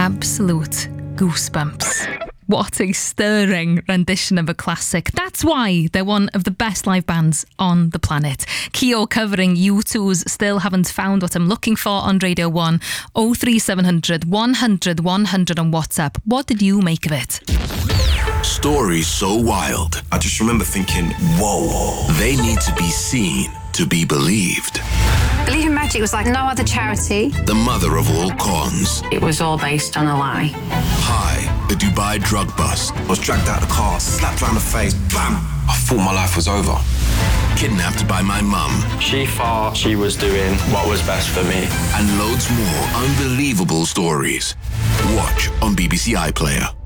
Absolute goosebumps. What a stirring rendition of a classic. That's why they're one of the best live bands on the planet. Keo covering U2's Still Haven't Found What I'm Looking For on Radio 1. 03700 100 100 on WhatsApp. What did you make of it? Stories so wild. I just remember thinking, whoa, they need to be seen to be believed. Believe in Magic was like no other charity. The mother of all cons. It was all based on a lie. Hi, the Dubai drug bust. I was dragged out of the car, slapped around the face, bam! I thought my life was over. Kidnapped by my mum. She thought she was doing what was best for me. And loads more unbelievable stories. Watch on BBC iPlayer.